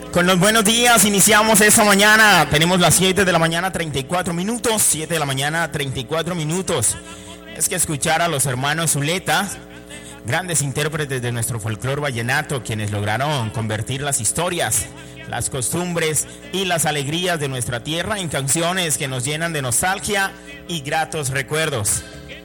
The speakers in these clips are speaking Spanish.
Con los buenos días iniciamos esta mañana. Tenemos las 7 de la mañana 34 minutos. 7 de la mañana 34 minutos. Es que escuchar a los hermanos Zuleta, grandes intérpretes de nuestro folclore vallenato, quienes lograron convertir las historias, las costumbres y las alegrías de nuestra tierra en canciones que nos llenan de nostalgia y gratos recuerdos.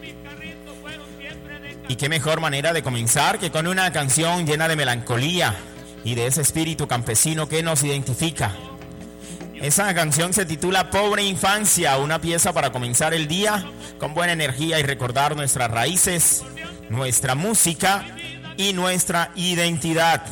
Y qué mejor manera de comenzar que con una canción llena de melancolía y de ese espíritu campesino que nos identifica. Esa canción se titula Pobre Infancia, una pieza para comenzar el día con buena energía y recordar nuestras raíces, nuestra música y nuestra identidad.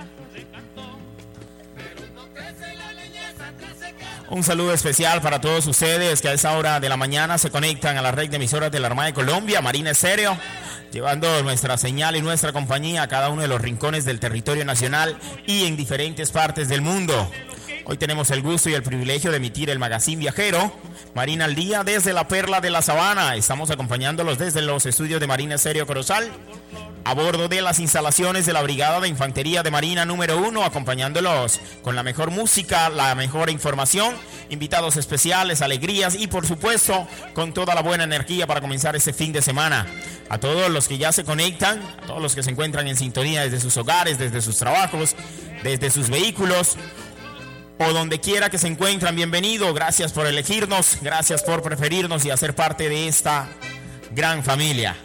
Un saludo especial para todos ustedes que a esa hora de la mañana se conectan a la red de emisoras de la Armada de Colombia, Marina Estéreo, llevando nuestra señal y nuestra compañía a cada uno de los rincones del territorio nacional y en diferentes partes del mundo. Hoy tenemos el gusto y el privilegio de emitir el magazine viajero Marina al Día desde la Perla de la Sabana. Estamos acompañándolos desde los estudios de Marina Estéreo Corozal, a bordo de las instalaciones de la Brigada de Infantería de Marina número 1, acompañándolos con la mejor música, la mejor información, invitados especiales, alegrías y por supuesto con toda la buena energía para comenzar este fin de semana. A todos los que ya se conectan, a todos los que se encuentran en sintonía desde sus hogares, desde sus trabajos, desde sus vehículos o donde quiera que se encuentran, bienvenido. Gracias por elegirnos, gracias por preferirnos y hacer parte de esta gran familia.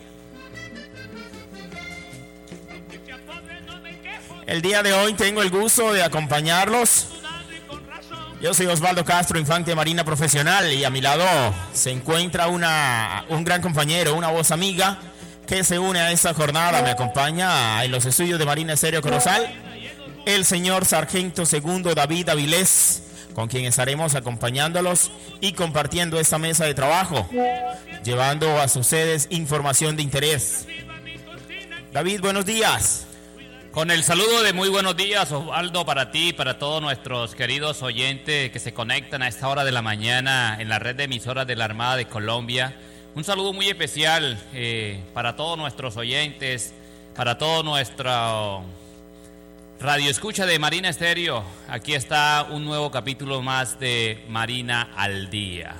El día de hoy tengo el gusto de acompañarlos. Yo soy Osvaldo Castro, infante de Marina profesional, y a mi lado se encuentra un gran compañero, una voz amiga que se une a esta jornada. Me acompaña en los estudios de Marina Estéreo Corozal el señor Sargento Segundo David Avilés, con quien estaremos acompañándolos y compartiendo esta mesa de trabajo, llevando a ustedes información de interés. David, buenos días. Con el saludo de muy buenos días, Osvaldo, para ti y para todos nuestros queridos oyentes que se conectan a esta hora de la mañana en la red de emisoras de la Armada de Colombia. Un saludo muy especial para todos nuestros oyentes, para todo nuestro radio escucha de Marina Estéreo. Aquí está un nuevo capítulo más de Marina al Día.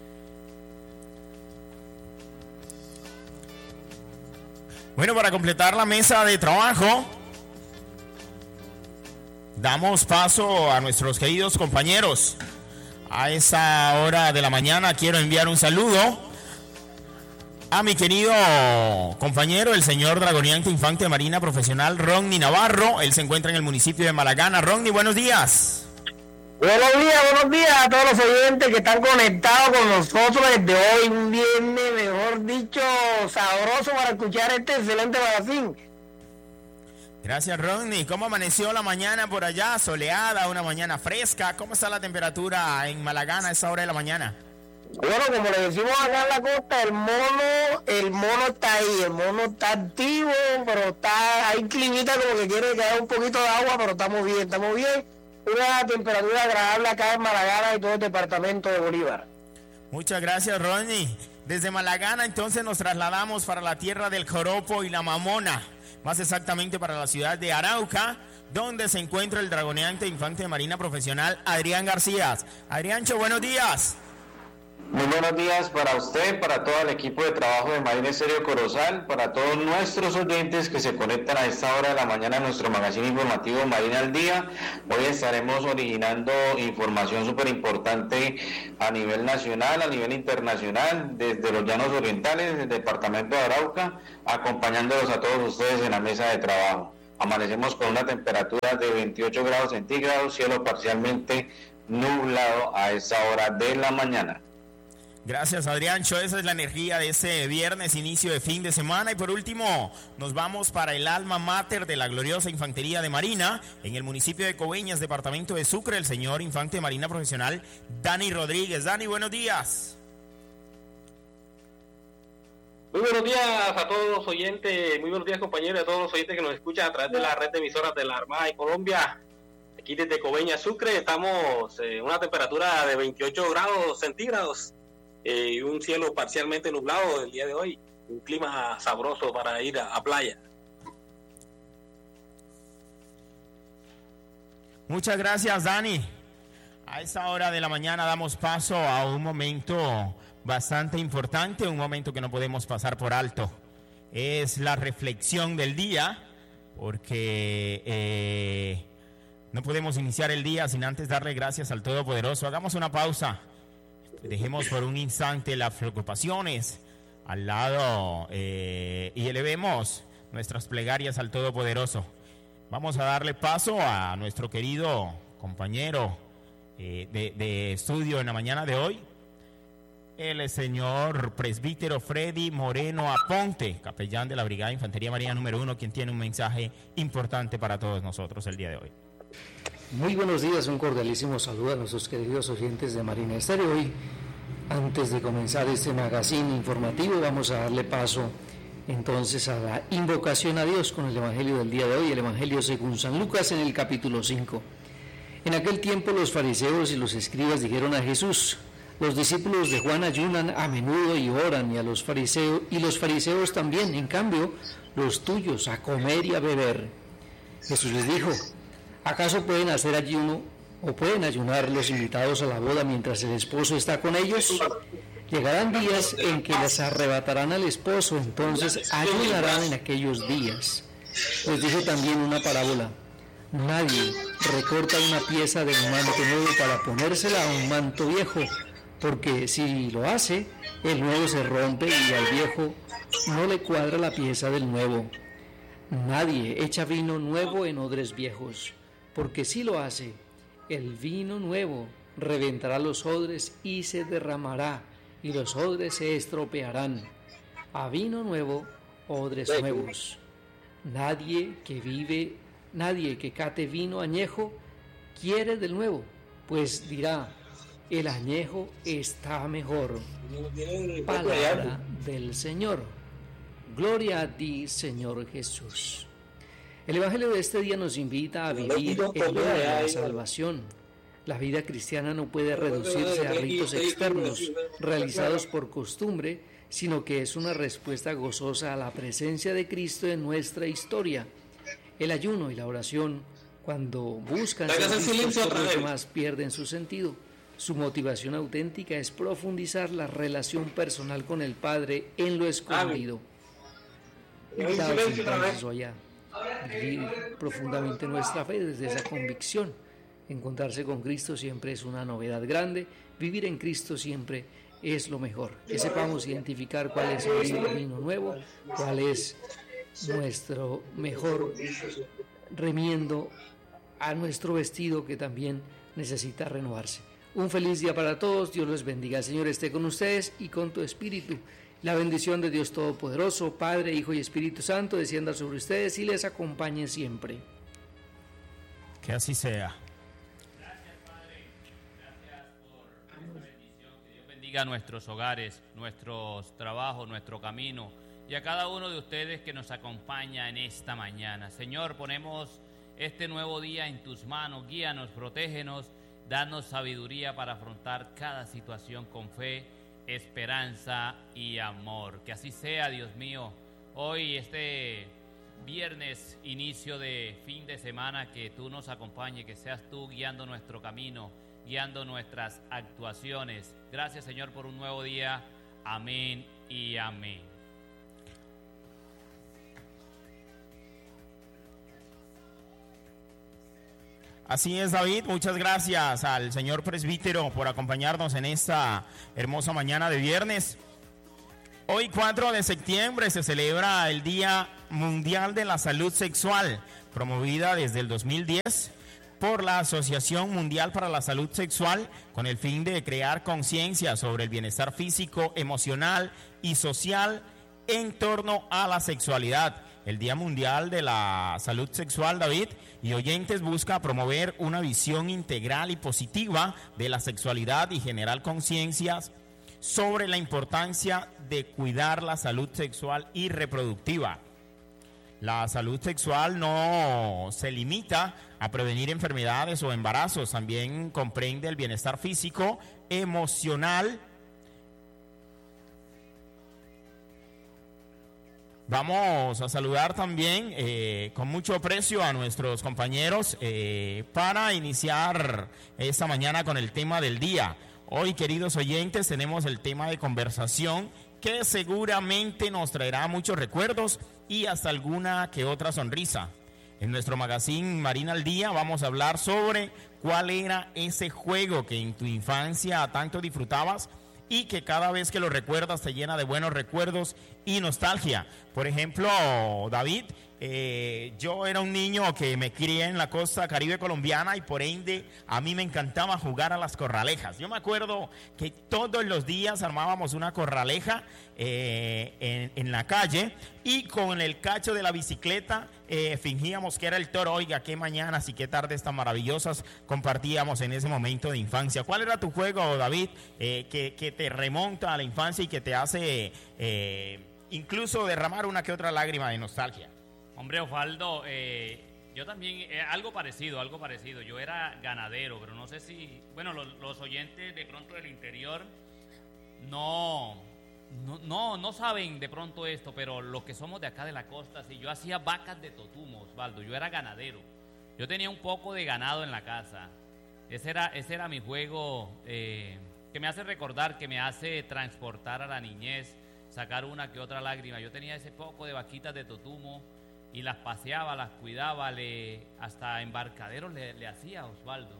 Bueno, para completar la mesa de trabajo, damos paso a nuestros queridos compañeros. A esa hora de la mañana quiero enviar un saludo a mi querido compañero, el señor dragoneante infante de Marina profesional, Ronny Navarro. Él se encuentra en el municipio de Malagana. Ronny, buenos días. Buenos días a todos los oyentes que están conectados con nosotros desde hoy, un viernes, mejor dicho, sabroso para escuchar este excelente magazine. Gracias, Ronny. ¿Cómo amaneció la mañana por allá? Soleada, una mañana fresca. ¿Cómo está la temperatura en Malagana a esa hora de la mañana? Bueno, como le decimos acá en la costa, el mono está ahí, el mono está activo, pero hay climita como que quiere que haya un poquito de agua, pero estamos bien. Una temperatura agradable acá en Malagana y todo el departamento de Bolívar. Muchas gracias, Ronny. Desde Malagana entonces nos trasladamos para la tierra del joropo y la mamona, más exactamente para la ciudad de Arauca, donde se encuentra el dragoneante infante de Marina profesional Adrián García. Adriancho, buenos días. Muy buenos días para usted, para todo el equipo de trabajo de Marina Estéreo Corozal, para todos nuestros oyentes que se conectan a esta hora de la mañana a nuestro magazine informativo Marina al Día. Hoy estaremos originando información súper importante a nivel nacional, a nivel internacional, desde los llanos orientales, desde el departamento de Arauca, acompañándolos a todos ustedes en la mesa de trabajo. Amanecemos con una temperatura de 28 grados centígrados, cielo parcialmente nublado a esta hora de la mañana. Gracias, Adriancho. Esa es la energía de este viernes, inicio de fin de semana. Y por último, nos vamos para el alma mater de la gloriosa Infantería de Marina, en el municipio de Coveñas, departamento de Sucre, el señor infante de Marina profesional, Dani Rodríguez. Dani, buenos días. Muy buenos días a todos los oyentes, muy buenos días compañeros, a todos los oyentes que nos escuchan a través de la red de emisoras de la Armada de Colombia. Aquí desde Coveñas, Sucre, estamos en una temperatura de 28 grados centígrados. Y un cielo parcialmente nublado el día de hoy, un clima sabroso para ir a playa. Muchas gracias, Dani. A esta hora de la mañana damos paso a un momento bastante importante, un momento que no podemos pasar por alto. Es la reflexión del día, porque no podemos iniciar el día sin antes darle gracias al Todopoderoso. Hagamos una pausa, dejemos por un instante las preocupaciones al lado y elevemos nuestras plegarias al Todopoderoso. Vamos a darle paso a nuestro querido compañero de estudio en la mañana de hoy, el señor presbítero Freddy Moreno Aponte, capellán de la Brigada de Infantería Marina número 1, quien tiene un mensaje importante para todos nosotros el día de hoy. Muy buenos días, un cordialísimo saludo a nuestros queridos oyentes de Marina Estéreo. Hoy, antes de comenzar este magazine informativo, vamos a darle paso entonces a la invocación a Dios con el Evangelio del día de hoy, el Evangelio según San Lucas en el capítulo 5. En aquel tiempo los fariseos y los escribas dijeron a Jesús: los discípulos de Juan ayunan a menudo y oran, y los fariseos también, en cambio, los tuyos a comer y a beber. Jesús les dijo: ¿acaso pueden hacer ayuno o pueden ayunar los invitados a la boda mientras el esposo está con ellos? Llegarán días en que les arrebatarán al esposo, entonces ayunarán en aquellos días. Les dijo también una parábola: nadie recorta una pieza de un manto nuevo para ponérsela a un manto viejo, porque si lo hace, el nuevo se rompe y al viejo no le cuadra la pieza del nuevo. Nadie echa vino nuevo en odres viejos, porque si lo hace, el vino nuevo reventará los odres y se derramará, y los odres se estropearán. A vino nuevo, odres nuevos. Nadie que cate vino añejo quiere del nuevo, pues dirá: el añejo está mejor. Palabra del Señor. Gloria a ti, Señor Jesús. El Evangelio de este día nos invita a vivir el día de la salvación. La vida cristiana no puede reducirse a ritos externos realizados por costumbre, sino que es una respuesta gozosa a la presencia de Cristo en nuestra historia. El ayuno y la oración, cuando buscan ser vistos por los demás, pierden su sentido. Su motivación auténtica es profundizar la relación personal con el Padre en lo escondido. Invitados entonces hoy a vivir profundamente nuestra fe desde esa convicción. Encontrarse con Cristo siempre es una novedad grande, vivir en Cristo siempre es lo mejor. Que sepamos identificar cuál es el vino nuevo, cuál es nuestro mejor remiendo a nuestro vestido que también necesita renovarse. Un feliz día para todos, Dios los bendiga. El Señor esté con ustedes y con tu espíritu. La bendición de Dios Todopoderoso, Padre, Hijo y Espíritu Santo, descienda sobre ustedes y les acompañe siempre. Que así sea. Gracias, Padre. Gracias por esta bendición. Que Dios bendiga nuestros hogares, nuestros trabajos, nuestro camino y a cada uno de ustedes que nos acompaña en esta mañana. Señor, ponemos este nuevo día en tus manos. Guíanos, protégenos, danos sabiduría para afrontar cada situación con fe, esperanza y amor. Que así sea, Dios mío. Hoy, este viernes, inicio de fin de semana, que tú nos acompañes, que seas tú guiando nuestro camino, guiando nuestras actuaciones. Gracias, Señor, por un nuevo día. Amén y amén. Así es, David, muchas gracias al señor presbítero por acompañarnos en esta hermosa mañana de viernes. Hoy 4 de septiembre se celebra el Día Mundial de la Salud Sexual, promovida desde el 2010 por la Asociación Mundial para la Salud Sexual, con el fin de crear conciencia sobre el bienestar físico, emocional y social en torno a la sexualidad. El Día Mundial de la Salud Sexual, David, y oyentes, busca promover una visión integral y positiva de la sexualidad y generar conciencias sobre la importancia de cuidar la salud sexual y reproductiva. La salud sexual no se limita a prevenir enfermedades o embarazos, también comprende el bienestar físico, emocional, Vamos a saludar también con mucho aprecio a nuestros compañeros para iniciar esta mañana con el tema del día. Hoy, queridos oyentes, tenemos el tema de conversación que seguramente nos traerá muchos recuerdos y hasta alguna que otra sonrisa. En nuestro magazine Marina al Día vamos a hablar sobre cuál era ese juego que en tu infancia tanto disfrutabas y que cada vez que lo recuerdas te llena de buenos recuerdos y nostalgia. Por ejemplo, David, yo era un niño que me crié en la costa caribe colombiana y por ende a mí me encantaba jugar a las corralejas. Yo me acuerdo que todos los días armábamos una corraleja en la calle y con el cacho de la bicicleta fingíamos que era el toro. Oiga, qué mañanas y qué tardes tan maravillosas compartíamos en ese momento de infancia. ¿Cuál era tu juego, David, que te remonta a la infancia y que te hace incluso derramar una que otra lágrima de nostalgia? Hombre, Osvaldo, yo también, algo parecido. Yo era ganadero, pero no sé si, bueno, los oyentes de pronto del interior no saben de pronto esto, pero los que somos de acá de la costa, sí, yo hacía vacas de totumo, Osvaldo, yo era ganadero. Yo tenía un poco de ganado en la casa. Ese era mi juego, que me hace recordar, que me hace transportar a la niñez, sacar una que otra lágrima. Yo tenía ese poco de vaquitas de totumo y las paseaba, las cuidaba, hasta embarcaderos le hacía, Osvaldo.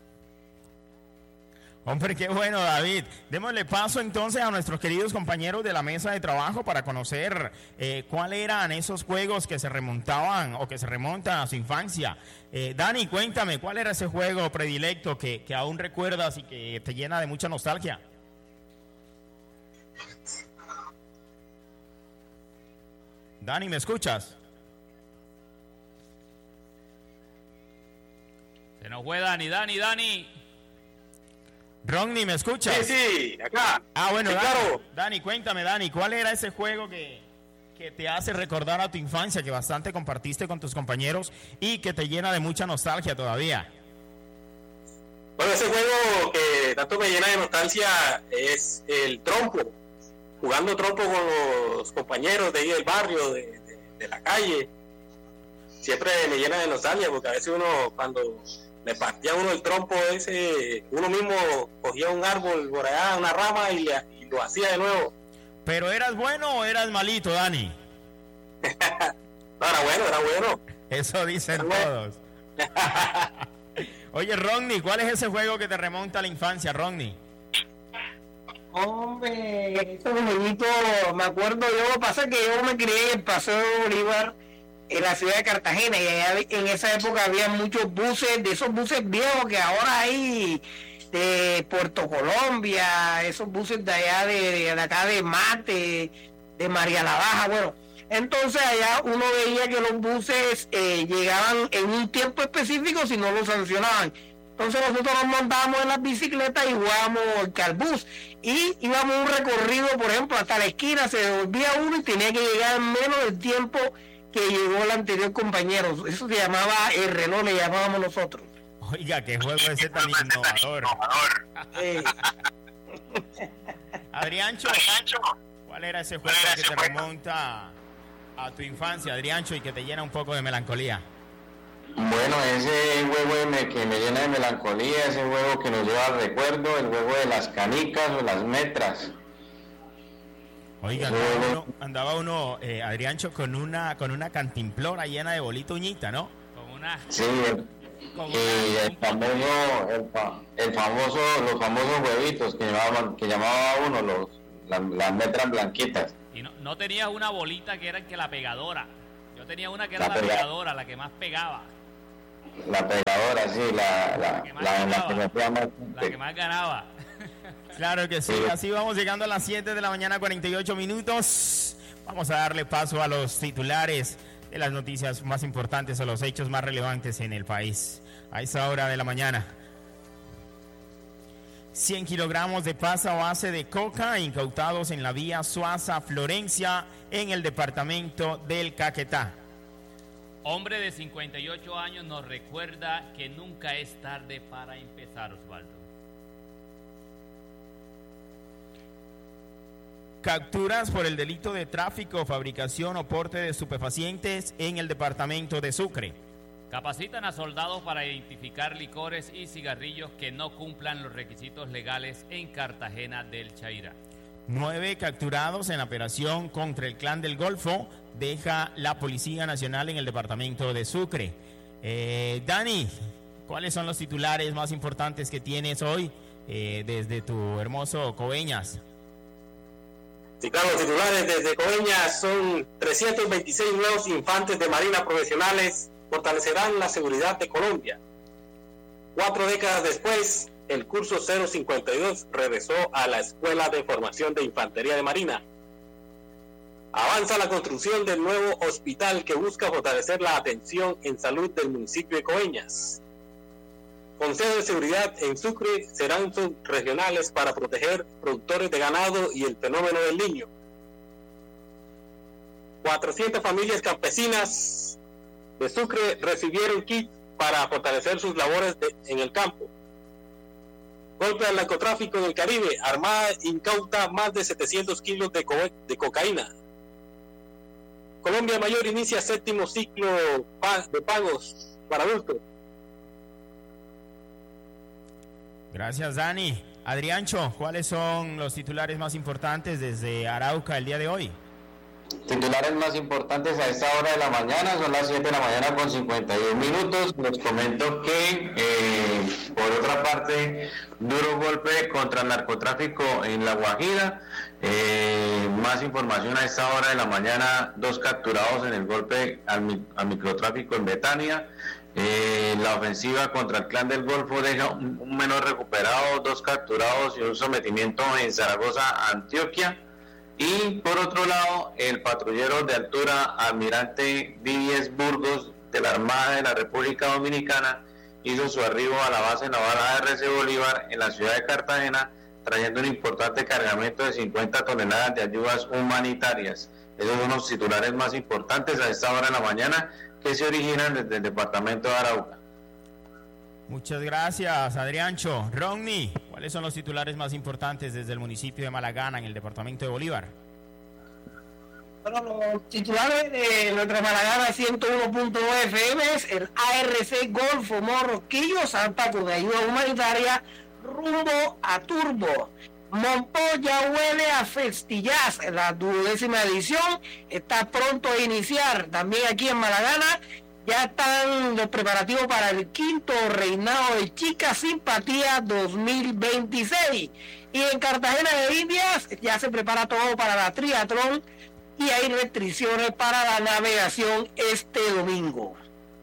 Hombre, qué bueno, David. Démosle paso entonces a nuestros queridos compañeros de la mesa de trabajo para conocer cuáles eran esos juegos que se remontaban o que se remontan a su infancia. Dani, cuéntame, ¿cuál era ese juego predilecto que aún recuerdas y que te llena de mucha nostalgia? Dani, ¿me escuchas? Se nos fue Dani. Ronnie, ¿me escuchas? Sí, acá. Ah, bueno, sí, Dani, claro. Dani, cuéntame, Dani, ¿cuál era ese juego que te hace recordar a tu infancia, que bastante compartiste con tus compañeros y que te llena de mucha nostalgia todavía? Bueno, ese juego que tanto me llena de nostalgia es el trompo. Jugando trompo con los compañeros de ahí del barrio, de la calle. Siempre me llena de nostalgia porque a veces uno, cuando le partía uno el trompo ese, uno mismo cogía un árbol por allá, una rama y lo hacía de nuevo. ¿Pero eras bueno o eras malito, Dani? No, era bueno. Eso dicen todos. Oye, Ronnie, ¿cuál es ese juego que te remonta a la infancia, Ronnie? Hombre, esos jueguitos, me acuerdo yo, pasa que yo me crié en el Paseo de Bolívar, en la ciudad de Cartagena, y allá en esa época había muchos buses, de esos buses viejos que ahora hay de Puerto Colombia, esos buses de allá de acá de Mate, de María la Baja, bueno. Entonces allá uno veía que los buses llegaban en un tiempo específico si no lo sancionaban. Entonces nosotros nos montábamos en las bicicletas y jugábamos el calbús. Y íbamos un recorrido, por ejemplo, hasta la esquina, se devolvía uno y tenía que llegar en menos del tiempo que llegó el anterior compañero. Eso se llamaba el reloj, le llamábamos nosotros. Oiga, qué juego ese tan innovador. Adriancho, ¿cuál era ese juego que te remonta a tu infancia, Adriancho, y que te llena un poco de melancolía? Bueno, ese juego que me llena de melancolía, ese juego que nos lleva al recuerdo, el juego de las canicas o las metras. Oiga, andaba uno Adriancho, con una cantimplora llena de bolita uñita, ¿no? Sí, los famosos huevitos que llamaba uno las metras blanquitas. Y no tenías una bolita que era la pegadora. Yo tenía una que era la pegadora, la que más pegaba. La pegadora, sí, la que más ganaba. Claro que sí, así vamos llegando a las 7 de la mañana, 48 minutos. Vamos a darle paso a los titulares de las noticias más importantes o los hechos más relevantes en el país. A esa hora de la mañana. 100 kilogramos de pasta base de coca incautados en la vía Suaza-Florencia en el departamento del Caquetá. Hombre de 58 años nos recuerda que nunca es tarde para empezar, Osvaldo. capturas por el delito de tráfico, fabricación o porte de estupefacientes en el departamento de Sucre. Capacitan a soldados para identificar licores y cigarrillos que no cumplan los requisitos legales en Cartagena del Chairá. 9 capturados en la operación contra el Clan del Golfo deja la Policía Nacional en el departamento de Sucre. Dani, ¿cuáles son los titulares más importantes que tienes hoy desde tu hermoso Coveñas? Sí, claro, los titulares desde Coveñas son 326 nuevos infantes de Marina profesionales fortalecerán la seguridad de Colombia. 4 décadas después, el curso 052 regresó a la Escuela de Formación de Infantería de Marina. Avanza la construcción del nuevo hospital que busca fortalecer la atención en salud del municipio de Coveñas. Consejo de Seguridad en Sucre serán subregionales para proteger productores de ganado y el fenómeno del niño. 400 familias campesinas de Sucre recibieron kits para fortalecer sus labores en el campo. Golpe al narcotráfico en el Caribe. Armada incauta más de 700 kilos de cocaína. Colombia Mayor inicia 7º ciclo de pagos para adultos. Gracias, Dani. Adriancho, ¿cuáles son los titulares más importantes desde Arauca el día de hoy? Titulares más importantes a esta hora de la mañana, son las 7 de la mañana con 52 minutos. Les comento que, por otra parte, duro golpe contra el narcotráfico en La Guajira. Más información a esta hora de la mañana, 2 capturados en el golpe al microtráfico en Betania. La ofensiva contra el Clan del Golfo deja un menor recuperado, 2 capturados y un sometimiento en Zaragoza, Antioquia. Y por otro lado, el patrullero de altura almirante Díez Burgos de la Armada de la República Dominicana hizo su arribo a la base naval ARC Bolívar en la ciudad de Cartagena, trayendo un importante cargamento de 50 toneladas de ayudas humanitarias. Esos son los titulares más importantes a esta hora de la mañana que se originan desde el departamento de Arauca. Muchas gracias, Adriancho. Rodney, ¿cuáles son los titulares más importantes desde el municipio de Malagana, en el departamento de Bolívar? Bueno, los titulares de nuestra Malagana 101.9 FM es el ARC Golfo Morroquillo salta con ayuda humanitaria rumbo a Turbo. Monpolla huele a Festillas. La 12ª edición está pronto a iniciar. También aquí en Malagana ya están los preparativos para el 5º reinado de Chica Simpatía 2026. Y en Cartagena de Indias ya se prepara todo para la triatlón y hay restricciones para la navegación este domingo.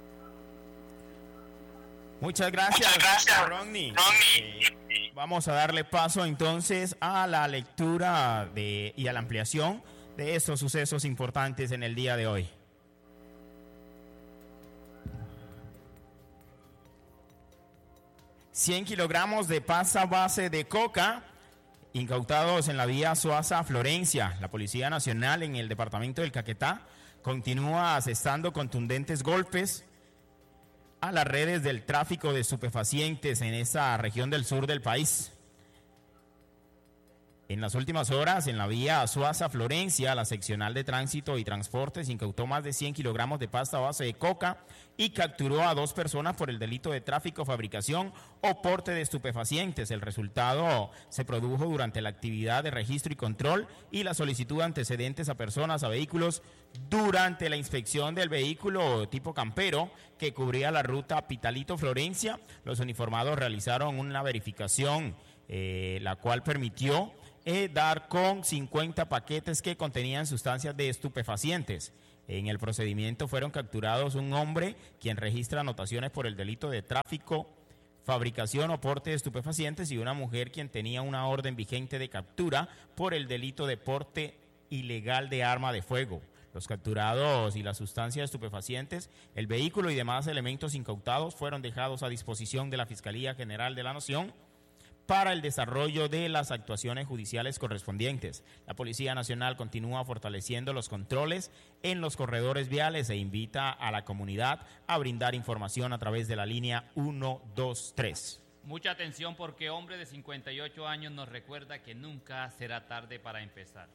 Muchas gracias, Rodney. Vamos a darle paso entonces a la lectura y a la ampliación de estos sucesos importantes en el día de hoy. $100 kilogramos de pasta base de coca incautados en la vía Soaza-Florencia. La Policía Nacional en el departamento del Caquetá continúa asestando contundentes golpes a las redes del tráfico de estupefacientes en esa región del sur del país. En las últimas horas, en la vía Soaza-Florencia, la seccional de tránsito y transportes incautó más de 100 kilogramos de pasta base de coca y capturó a 2 personas por el delito de tráfico, fabricación o porte de estupefacientes. El resultado se produjo durante la actividad de registro y control y la solicitud de antecedentes a personas, a vehículos, durante la inspección del vehículo tipo campero que cubría la ruta Pitalito-Florencia. Los uniformados realizaron una verificación, la cual permitió dar con 50 paquetes que contenían sustancias de estupefacientes. En el procedimiento fueron capturados un hombre quien registra anotaciones por el delito de tráfico, fabricación o porte de estupefacientes y una mujer quien tenía una orden vigente de captura por el delito de porte ilegal de arma de fuego. Los capturados y las sustancias estupefacientes, el vehículo y demás elementos incautados fueron dejados a disposición de la Fiscalía General de la Nación para el desarrollo de las actuaciones judiciales correspondientes. La Policía Nacional continúa fortaleciendo los controles en los corredores viales e invita a la comunidad a brindar información a través de la línea 123. Mucha atención porque hombre de 58 años nos recuerda que nunca será tarde para empezar.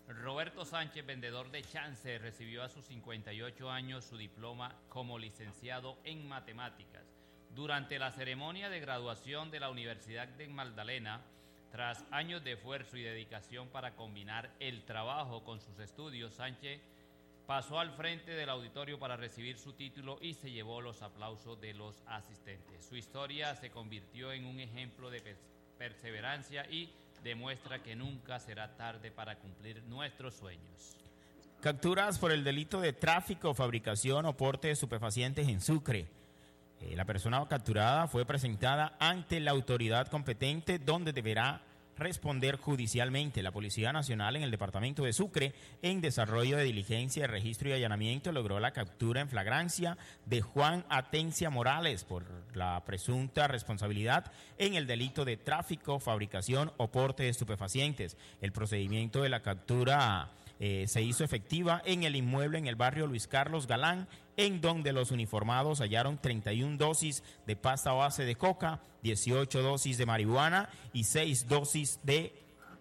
Roberto Sánchez, vendedor de chance, recibió a sus 58 años su diploma como licenciado en matemáticas. Durante la ceremonia de graduación de la Universidad de Magdalena, tras años de esfuerzo y dedicación para combinar el trabajo con sus estudios, Sánchez pasó al frente del auditorio para recibir su título y se llevó los aplausos de los asistentes. Su historia se convirtió en un ejemplo de perseverancia y demuestra que nunca será tarde para cumplir nuestros sueños. Capturas por el delito de tráfico, fabricación o porte de estupefacientes en Sucre. La persona capturada fue presentada ante la autoridad competente, donde deberá responder judicialmente. La Policía Nacional en el departamento de Sucre, en desarrollo de diligencia de registro y allanamiento, logró la captura en flagrancia de Juan Atencia Morales por la presunta responsabilidad en el delito de tráfico, fabricación o porte de estupefacientes. El procedimiento de la captura se hizo efectiva en el inmueble en el barrio Luis Carlos Galán, en donde los uniformados hallaron 31 dosis de pasta base de coca, 18 dosis de marihuana y 6 dosis de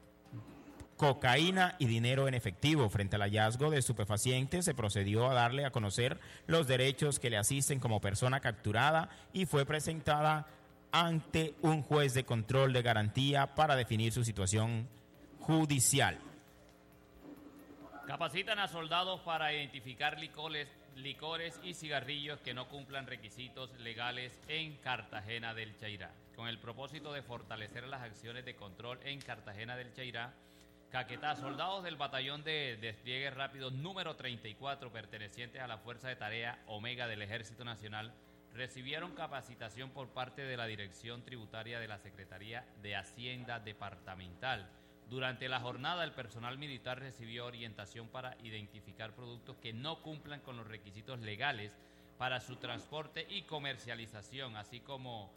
cocaína y dinero en efectivo. Frente al hallazgo de estupefacientes, se procedió a darle a conocer los derechos que le asisten como persona capturada y fue presentada ante un juez de control de garantía para definir su situación judicial. Capacitan a soldados para identificar licores y cigarrillos que no cumplan requisitos legales en Cartagena del Chairá. Con el propósito de fortalecer las acciones de control en Cartagena del Chairá, Caquetá, soldados del batallón de despliegue rápido número 34, pertenecientes a la Fuerza de Tarea Omega del Ejército Nacional, recibieron capacitación por parte de la Dirección Tributaria de la Secretaría de Hacienda Departamental. Durante la jornada, el personal militar recibió orientación para identificar productos que no cumplan con los requisitos legales para su transporte y comercialización, así como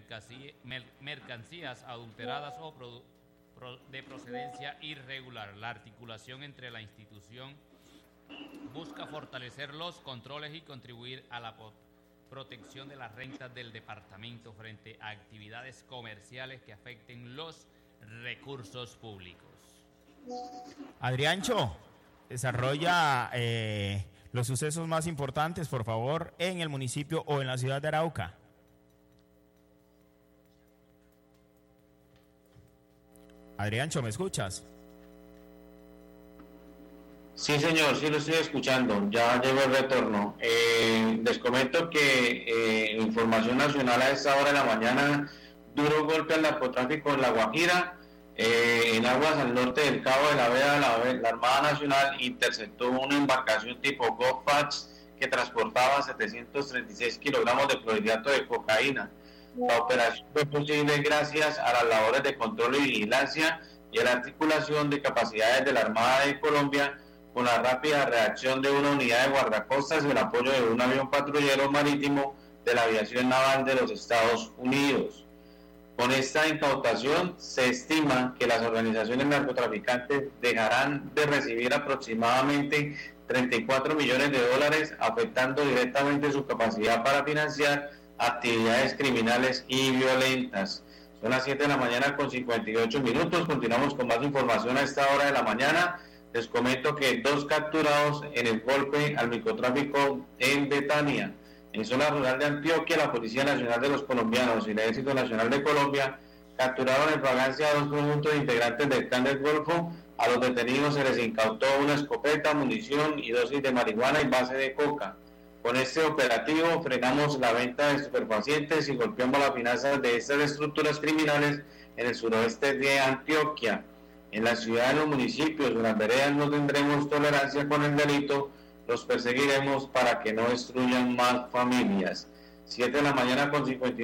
mercancías adulteradas o de procedencia irregular. La articulación entre la institución busca fortalecer los controles y contribuir a la protección de las rentas del departamento frente a actividades comerciales que afecten los recursos públicos. Adriancho, desarrolla los sucesos más importantes, por favor, en el municipio o en la ciudad de Arauca. Adriancho, ¿me escuchas? Sí, señor, sí lo estoy escuchando. Ya llegó el retorno. Les comento que información nacional a esta hora de la mañana, duro golpe al narcotráfico en La Guajira. En aguas al norte del Cabo de la Vega, la Armada Nacional interceptó una embarcación tipo Go-Fax que transportaba 736 kilogramos de clorhidrato de cocaína. La operación fue posible gracias a las labores de control y vigilancia y a la articulación de capacidades de la Armada de Colombia con la rápida reacción de una unidad de guardacostas y el apoyo de un avión patrullero marítimo de la aviación naval de los Estados Unidos. Con esta incautación se estima que las organizaciones narcotraficantes dejarán de recibir aproximadamente 34 millones de dólares, afectando directamente su capacidad para financiar actividades criminales y violentas. Son las 7 de la mañana con 58 minutos. Continuamos con más información a esta hora de la mañana. Les comento que 2 capturados en el golpe al microtráfico en Betania. En zona rural de Antioquia, la Policía Nacional de los Colombianos y el Ejército Nacional de Colombia capturaron en flagrancia a 2 conjuntos de integrantes del Clan del Golfo. A los detenidos se les incautó una escopeta, munición y dosis de marihuana y base de coca. Con este operativo frenamos la venta de estupefacientes y golpeamos las finanzas de estas estructuras criminales en el suroeste de Antioquia. En la ciudad, en los municipios, en las veredas no tendremos tolerancia con el delito. Los perseguiremos para que no destruyan más familias. 7 de la mañana con 59.